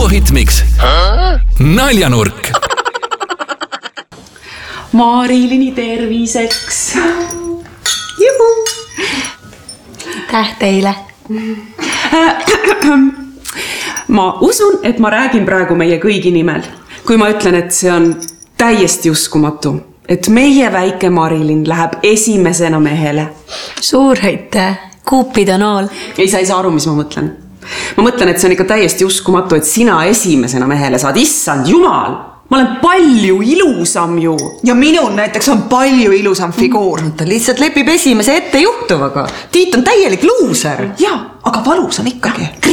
Suvohitmiks Naljanurk. Marilini terviseks. Juhu! Täh teile. Ma usun, et ma räägin praegu meie kõigi nimel, kui ma ütlen, et see on täiesti uskumatu, et meie väike Marilin läheb esimesena mehele. Suur aitäh, kuupidanaal. Ei, sa ei saa aru, mis ma mõtlen. Ma mõtlen, et see on ikka täiesti uskumatu, et sina esimesena mehele saad. Issand jumal, ma olen palju ilusam ju. Ja minul näiteks on palju ilusam figuur. Ta lihtsalt lepib esimese ette juhtuvaga. Tiit on täielik luuser. Jaa, aga valus on ikkagi.